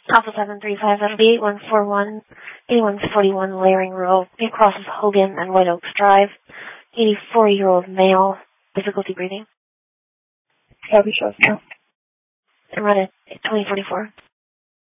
Alpha 735, that'll be 8141 Layering Row. It crosses Hogan and White Oaks Drive. 84-year-old male, difficulty breathing. Copy, Shasta. I'm running 2044.